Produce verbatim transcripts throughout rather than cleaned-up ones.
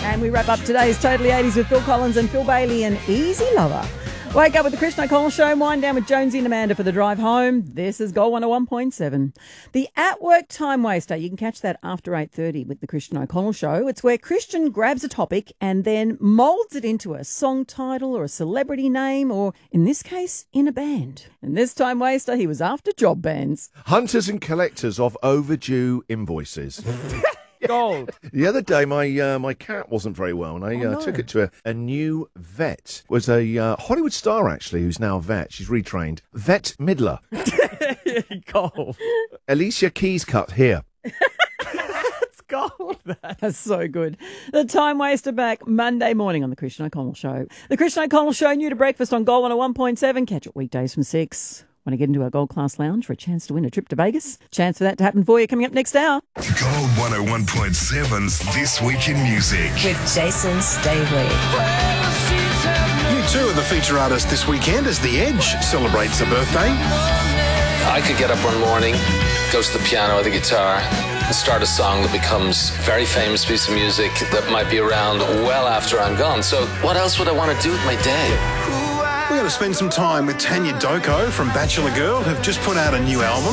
And we wrap up today's Totally eighties with Phil Collins and Phil Bailey and Easy Lover. Wake up with the Krishna O'Connell Show, wind down with Jonesy and Amanda for the drive home. This is Gold one oh one point seven. The At Work Time Waster, you can catch that after eight thirty with the Krishna O'Connell Show. It's where Christian grabs a topic and then moulds it into a song title or a celebrity name, or in this case, in a band. And this time waster, he was after job bands. Hunters and collectors of overdue invoices. Gold. The other day, my uh, my cat wasn't very well, and I Oh, uh, no. took it to a, a new vet. It was a uh, Hollywood star, actually, who's now a vet. She's retrained. Vet Midler. Gold. Alicia Keys cut here. It's gold. That's so good. The Time Waster back Monday morning on the Krishna O'Connell Show. The Krishna O'Connell Show, new to breakfast on Gold one oh one point seven. Catch it weekdays from six. Want to get into our Gold Class Lounge for a chance to win a trip to Vegas? Chance for that to happen for you coming up next hour. Gold one oh one point seven's This Week in Music. With Jason Stavely. You too are the feature artist this weekend as The Edge celebrates a birthday. I could get up one morning, go to the piano or the guitar, and start a song that becomes a very famous piece of music that might be around well after I'm gone. So what else would I want to do with my day? We're going to spend some time with Tanya Doko from Bachelor Girl, who've just put out a new album.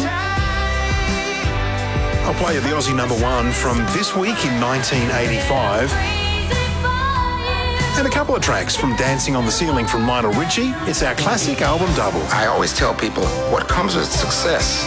I'll play you the Aussie number one from this week in nineteen eighty-five. And a couple of tracks from Dancing on the Ceiling from Lionel Richie. It's our classic album double. I always tell people what comes with success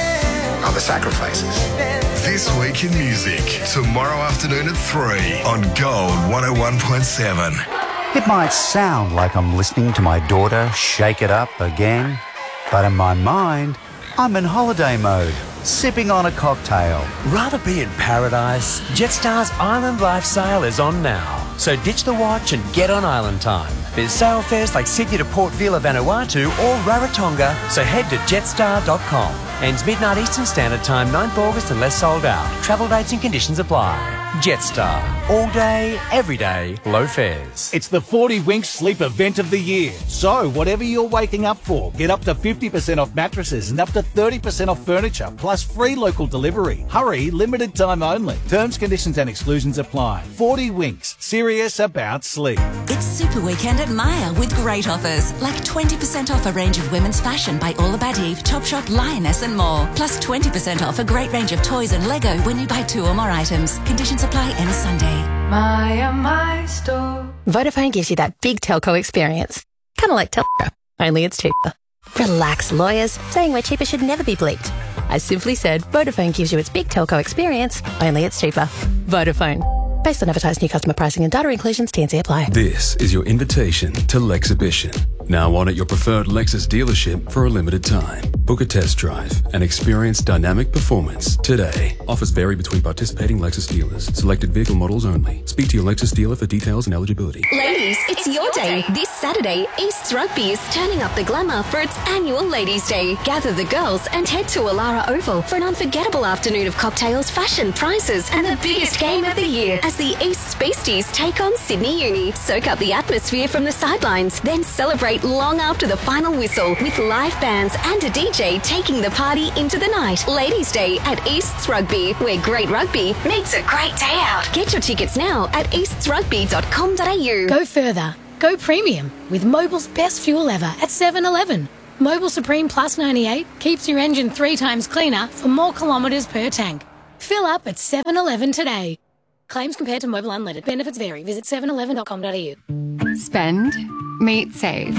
are the sacrifices. This Week in Music. Tomorrow afternoon at three on Gold one oh one point seven. It might sound like I'm listening to my daughter shake it up again, but in my mind, I'm in holiday mode, sipping on a cocktail. Rather be in paradise? Jetstar's Island Life Sale is on now. So ditch the watch and get on island time. There's sale fares like Sydney to Port Vila Vanuatu or Rarotonga, so head to jetstar dot com. Ends midnight Eastern Standard Time, ninth of August unless sold out. Travel dates and conditions apply. Jetstar. All day, every day, low fares. It's the forty Winks Sleep Event of the year. So, whatever you're waking up for, get up to fifty percent off mattresses and up to thirty percent off furniture, plus free local delivery. Hurry, limited time only. Terms, conditions and exclusions apply. forty Winks. Serious about sleep. It's Super Weekend at Maya with great offers, like twenty percent off a range of women's fashion by All About Eve, Topshop, Lioness and more. Plus twenty percent off a great range of toys and Lego when you buy two or more items. Conditions apply any Sunday. Maya, my store. Vodafone gives you that big telco experience. Kind of like Telco, only it's cheaper. Relax, lawyers. Saying we're cheaper should never be bleeped. I simply said Vodafone gives you its big telco experience, only it's cheaper. Vodafone. Based on advertised new customer pricing and data inclusions, T and C apply. This is your invitation to Lexhibition. Now on at your preferred Lexus dealership for a limited time. Book a test drive and experience dynamic performance today. Offers vary between participating Lexus dealers. Selected vehicle models only. Speak to your Lexus dealer for details and eligibility. Ladies, it's your day. This Saturday, East Rugby is turning up the glamour for its annual Ladies' Day. Gather the girls and head to Alara Oval for an unforgettable afternoon of cocktails, fashion, prizes, and the biggest game of the year as the East Beasties take on Sydney Uni. Soak up the atmosphere from the sidelines, then celebrate long after the final whistle with live bands and a D J taking the party into the night. Ladies' Day at East's Rugby, where great rugby meets a great day out. Get your tickets now at easts rugby dot com dot a u. Go further. Go premium with Mobil's best fuel ever at seven eleven. Mobil Supreme Plus ninety-eight keeps your engine three times cleaner for more kilometres per tank. Fill up at seven eleven today. Claims compared to Mobil Unleaded. Benefits vary. Visit seven eleven dot com dot a u. Spend, meet, save.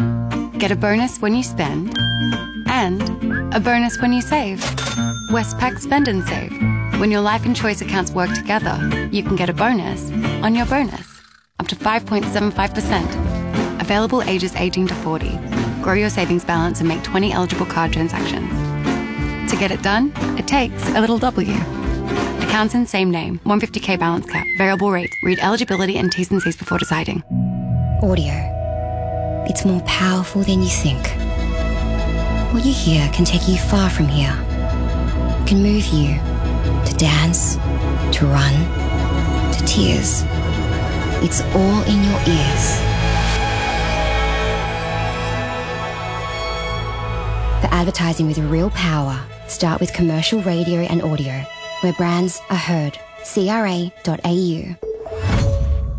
Get a bonus when you spend and a bonus when you save. Westpac Spend and Save. When your life and choice accounts work together, you can get a bonus on your bonus. Up to five point seven five percent. Available ages eighteen to forty. Grow your savings balance and make twenty eligible card transactions. To get it done, it takes a little W. Accounts in same name. one hundred fifty k balance cap. Variable rate. Read eligibility and T's and C's before deciding. Audio. It's more powerful than you think. What you hear can take you far from here. It can move you to dance, to run, to tears. It's all in your ears. For advertising with real power, start with commercial radio and audio, where brands are heard. C R A dot A U.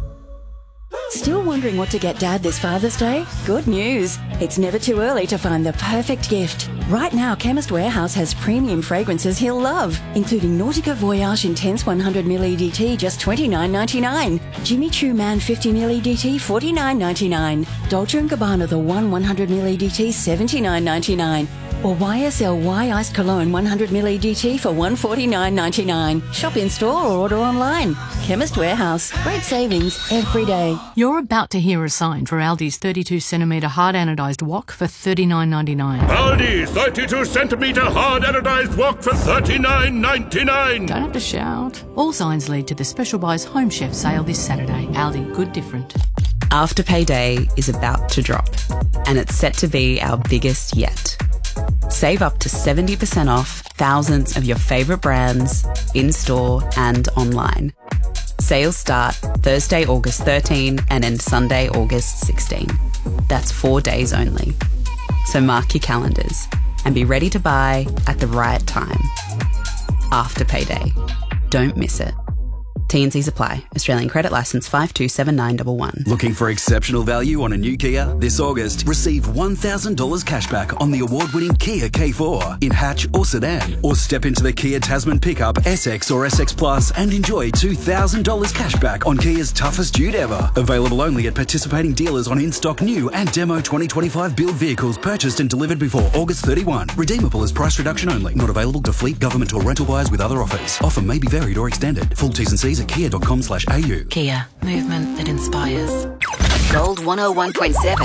Still wondering what to get Dad this Father's Day? Good news. It's never too early to find the perfect gift. Right now, Chemist Warehouse has premium fragrances he'll love, including Nautica Voyage Intense one hundred milliliter E D T, just twenty-nine ninety-nine. Jimmy Choo Man fifty milliliter E D T, forty-nine ninety-nine. Dolce and Gabbana The One one hundred milliliter E D T, seventy-nine ninety-nine. Or Y S L Y Iced Cologne one hundred milliliter E D T for one forty-nine ninety-nine. Shop in store or order online. Chemist Warehouse. Great savings every day. You're about to hear a sign for Aldi's thirty-two centimetre hard anodised wok for thirty-nine ninety-nine. Aldi thirty-two centimetre hard anodised wok for thirty-nine ninety-nine. Don't have to shout. All signs lead to the Special Buys Home Chef sale this Saturday. Aldi, good different. Afterpay Day is about to drop, and it's set to be our biggest yet. Save up to seventy percent off thousands of your favourite brands in-store and online. Sales start Thursday, August thirteenth and end Sunday, August sixteenth. That's four days only. So mark your calendars and be ready to buy at the right time. Afterpay Day. Don't miss it. T and C's apply. Australian credit licence five two seven nine one one. Looking for exceptional value on a new Kia? This August, receive one thousand dollars cashback on the award-winning Kia K four in hatch or sedan. Or step into the Kia Tasman pickup S X or S X Plus and enjoy two thousand dollars cashback on Kia's toughest dude ever. Available only at participating dealers on in-stock new and demo twenty twenty-five build vehicles purchased and delivered before August thirty-first. Redeemable as price reduction only. Not available to fleet, government or rental buyers with other offers. Offer may be varied or extended. Full T's and C's at kia dot com slash a u. Kia, movement that inspires. Gold one oh one point seven.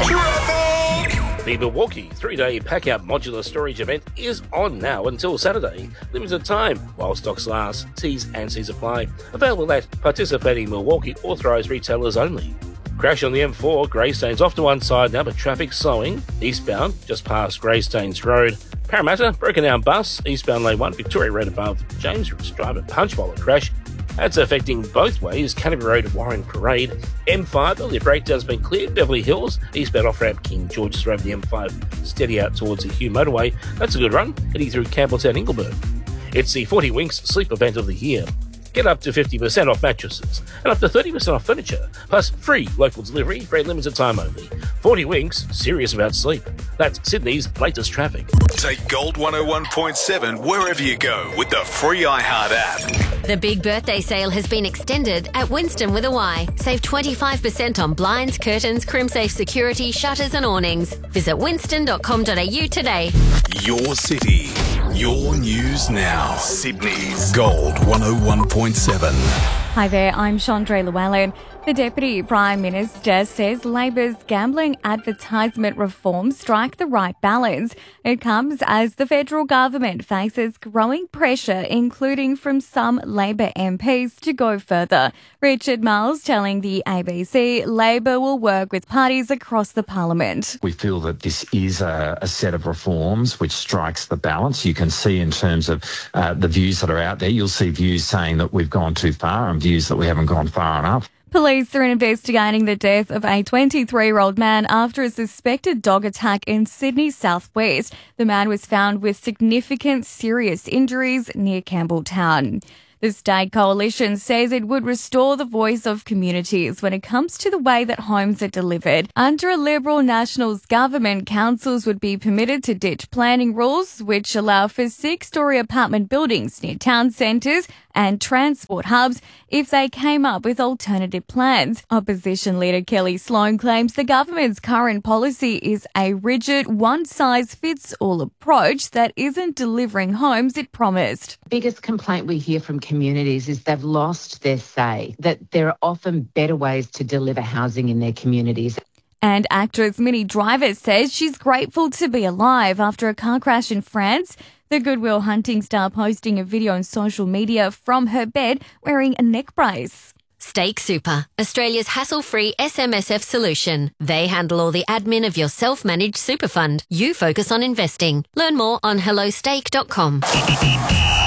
The Milwaukee three-day pack-out modular storage event is on now until Saturday. Limited time while stocks last. T's and C's apply. Available at participating Milwaukee authorised retailers only. Crash on the M four. Greystanes off to one side now, but traffic slowing. Eastbound, just past Greystanes Road. Parramatta, broken down bus. Eastbound lane one, Victoria Road above James Road driver punch while it crash. That's affecting both ways. Canterbury Road, Warren Parade. M five, earlier breakdown's been cleared. Beverly Hills, eastbound off-ramp King George's Road, the M five, steady out towards the Hugh Motorway. That's a good run, heading through Campbelltown, Ingleburn. It's the forty Winks sleep event of the year. Get up to fifty percent off mattresses and up to thirty percent off furniture, plus free local delivery for a limited time only. forty Winks, serious about sleep. That's Sydney's latest traffic. Take Gold one oh one point seven wherever you go with the free iHeart app. The big birthday sale has been extended at Winston with a Y. Save twenty-five percent on blinds, curtains, CrimSafe security, shutters and awnings. Visit winston dot com dot a u today. Your city, your news now. Sydney's Gold one oh one point seven. Hi there, I'm Chandra Llewellyn. The Deputy Prime Minister says Labor's gambling advertisement reforms strike the right balance. It comes as the federal government faces growing pressure, including from some Labor M Ps, to go further. Richard Marles telling the A B C Labor will work with parties across the parliament. We feel that this is a, a set of reforms which strikes the balance. You can see in terms of uh, the views that are out there, you'll see views saying that we've gone too far and views that we haven't gone far enough. Police are investigating the death of a twenty-three-year-old man after a suspected dog attack in Sydney southwest. The man was found with significant serious injuries near Campbelltown. The State Coalition says it would restore the voice of communities when it comes to the way that homes are delivered. Under a Liberal Nationals government, councils would be permitted to ditch planning rules which allow for six-storey apartment buildings near town centres and transport hubs if they came up with alternative plans. Opposition leader Kelly Sloan claims the government's current policy is a rigid, one-size-fits-all approach that isn't delivering homes it promised. The biggest complaint we hear from communities is they've lost their say, that there are often better ways to deliver housing in their communities. And actress Minnie Driver says she's grateful to be alive after a car crash in France. The Goodwill Hunting star posting a video on social media from her bed wearing a neck brace. Stake Super, Australia's hassle-free S M S F solution. They handle all the admin of your self-managed super fund. You focus on investing. Learn more on hello stake dot com.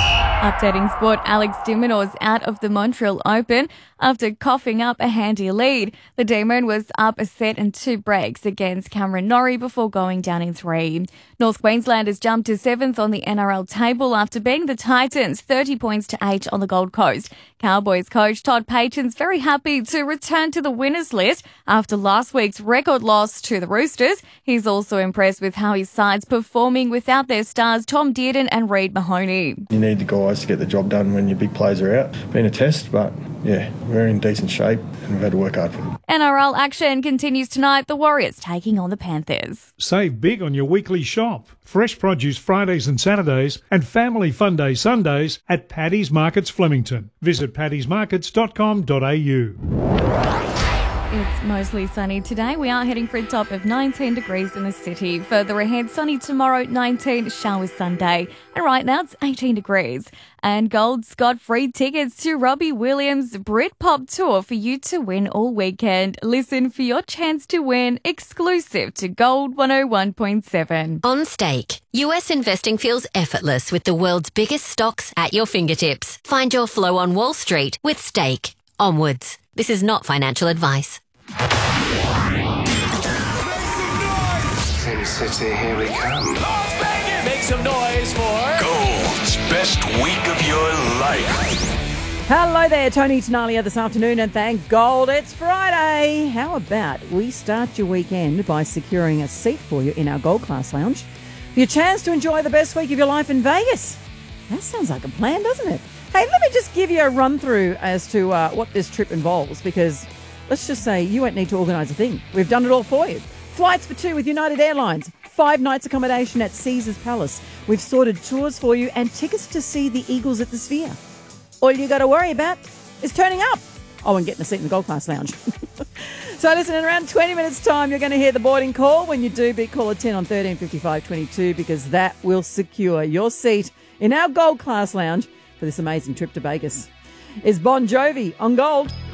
Updating sport, Alex de Minaur's out of the Montreal Open after coughing up a handy lead. The Demon was up a set and two breaks against Cameron Norrie before going down in three. North Queensland has jumped to seventh on the N R L table after beating the Titans thirty points to eight on the Gold Coast. Cowboys coach Todd Payton's very happy to return to the winners list after last week's record loss to the Roosters. He's also impressed with how his side's performing without their stars Tom Dearden and Reid Mahoney. You need the guys to get the job done when your big players are out. Been a test, but yeah, we're in decent shape and we've had to work hard for it. N R L action continues tonight. The Warriors taking on the Panthers. Save big on your weekly shop. Fresh produce Fridays and Saturdays and Family Fun Day Sundays at Paddy's Markets Flemington. Visit paddys markets dot com dot a u. It's mostly sunny today. We are heading for a top of nineteen degrees in the city. Further ahead, sunny tomorrow, nineteen, showers Sunday. And right now, it's eighteen degrees. And Gold's got free tickets to Robbie Williams' Britpop tour for you to win all weekend. Listen for your chance to win, exclusive to Gold one oh one point seven. On Stake, U S investing feels effortless with the world's biggest stocks at your fingertips. Find your flow on Wall Street with Stake. Onwards. This is not financial advice. Sin City, here we come. Make some noise for Gold's best week of your life. Hello there, Tony Tenalia this afternoon, and thank Gold it's Friday. How about we start your weekend by securing a seat for you in our Gold Class Lounge for your chance to enjoy the best week of your life in Vegas. That sounds like a plan, doesn't it? Hey, let me just give you a run-through as to uh, what this trip involves, because let's just say you won't need to organise a thing. We've done it all for you. Flights for two with United Airlines, five nights accommodation at Caesars Palace. We've sorted tours for you and tickets to see the Eagles at the Sphere. All you got to worry about is turning up. Oh, and getting a seat in the Gold Class Lounge. So listen, in around twenty minutes' time, you're going to hear the boarding call. When you do, big caller ten on thirteen fifty-five twenty-two, because that will secure your seat in our Gold Class Lounge for this amazing trip to Vegas. Is Bon Jovi on Gold.